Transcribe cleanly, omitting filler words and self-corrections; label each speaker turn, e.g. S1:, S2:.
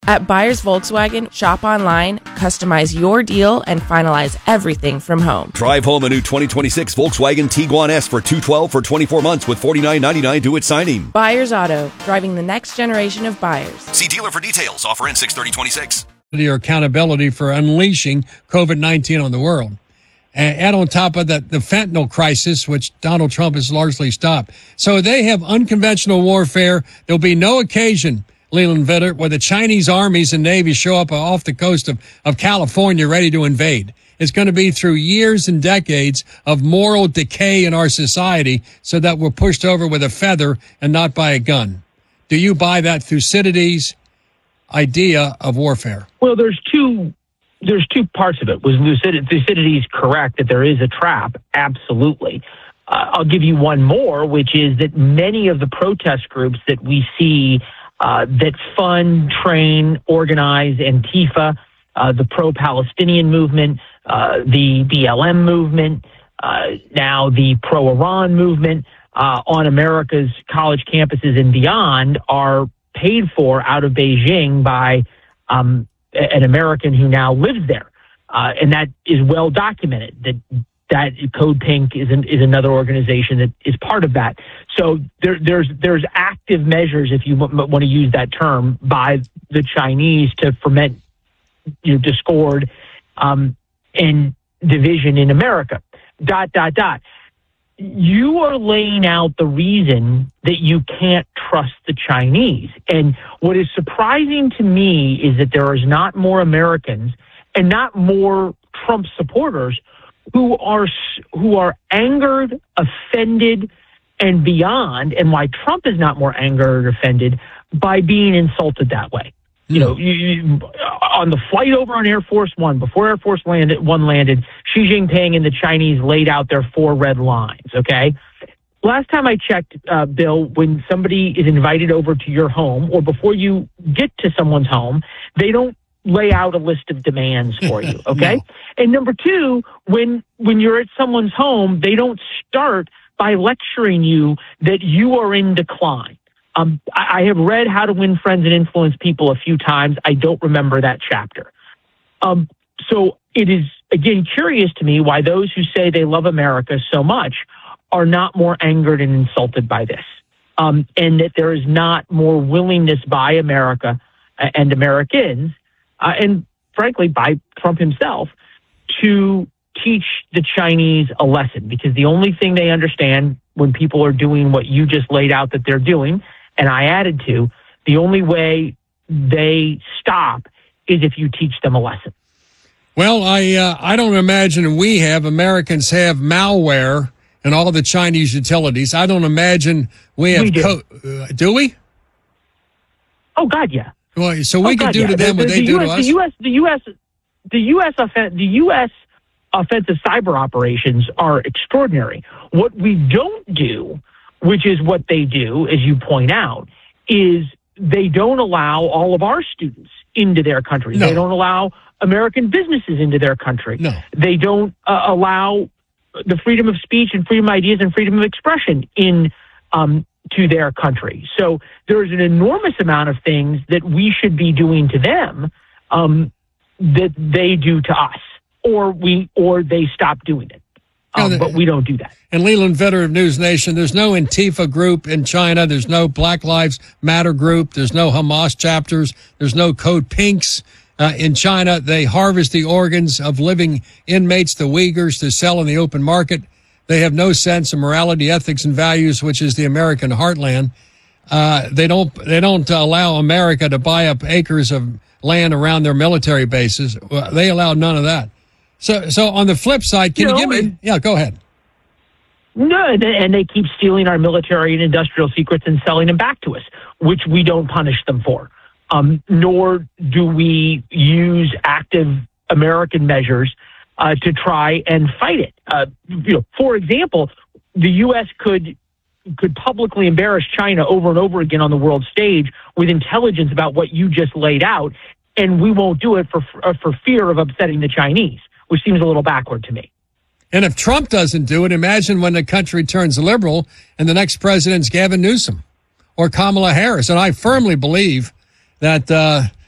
S1: At Buyers Volkswagen, shop online, customize your deal, and finalize everything from home.
S2: Drive home a new 2026 Volkswagen Tiguan S for $212 for 24 months with $49.99 due at signing.
S1: Buyers Auto, driving the next generation of buyers.
S2: See dealer for details. Offer ends 6/30/26.
S3: Or accountability for unleashing COVID-19 on the world. And add on top of that the fentanyl crisis, which Donald Trump has largely stopped. So they have unconventional warfare. There'll be no occasion, Leland Vitter, where the Chinese armies and navies show up off the coast of California ready to invade. It's going to be through years and decades of moral decay in our society so that we're pushed over with a feather and not by a gun. Do you buy that Thucydides' idea of warfare?
S4: Well, there's two parts of it. Was Thucydides correct that there is a trap? Absolutely. I'll give you one more, which is that many of the protest groups that we see that fund, train, organize Antifa, the pro-Palestinian movement, the BLM movement, now the pro-Iran movement on America's college campuses and beyond are paid for out of Beijing by an American who now lives there. And that is well documented, that Code Pink is another organization that is part of that. So there's active measures, if you want to use that term, by the Chinese to foment discord and division in America. ... You are laying out the reason that you can't trust the Chinese. And what is surprising to me is that there is not more Americans and not more Trump supporters who are angered, offended, and beyond, and why Trump is not more angered or offended by being insulted that way. You know, on the flight over on Air Force One, before Air Force One landed, Xi Jinping and the Chinese laid out their 4 red lines, okay? Last time I checked, Bill, when somebody is invited over to your home, or before you get to someone's home, they don't lay out a list of demands for you, okay? No. And number 2, when you're at someone's home, they don't start by lecturing you that you are in decline. I have read How to Win Friends and Influence People a few times. I don't remember that chapter. So it is, again, curious to me why those who say they love America so much are not more angered and insulted by this. And that there is not more willingness by America and Americans, and frankly by Trump himself, to teach the Chinese a lesson. Because the only thing they understand when people are doing what you just laid out that they're doing, and I added to, the only way they stop is if you teach them a lesson.
S3: Well, I don't imagine Americans have malware in all the Chinese utilities. I don't imagine we have. Do we?
S4: Oh God, yeah.
S3: Well, so we can do to them what they do to us. The U.S. offensive cyber operations are extraordinary. What we don't do, which is what they do, as you point out, is they don't allow all of our students into their country. No. They don't allow American businesses into their country. No.
S4: They don't allow the freedom of speech and freedom of ideas and freedom of expression in to their country. So there's an enormous amount of things that we should be doing to them that they do to us, or they stop doing it. But we don't do that.
S3: And Leland Vitter of News Nation, there's no Antifa group in China. There's no Black Lives Matter group. There's no Hamas chapters. There's no Code Pinks. In China, they harvest the organs of living inmates, the Uyghurs, to sell in the open market. They have no sense of morality, ethics, and values, which is the American heartland. They don't allow America to buy up acres of land around their military bases. They allow none of that. So on the flip side, can you give me? Yeah, go ahead.
S4: No, and they keep stealing our military and industrial secrets and selling them back to us, which we don't punish them for. Nor do we use active American measures to try and fight it. For example, the U.S. could publicly embarrass China over and over again on the world stage with intelligence about what you just laid out, and we won't do it for fear of upsetting the Chinese, which seems a little backward to me.
S3: And if Trump doesn't do it, imagine when the country turns liberal and the next president's Gavin Newsom or Kamala Harris. And I firmly believe that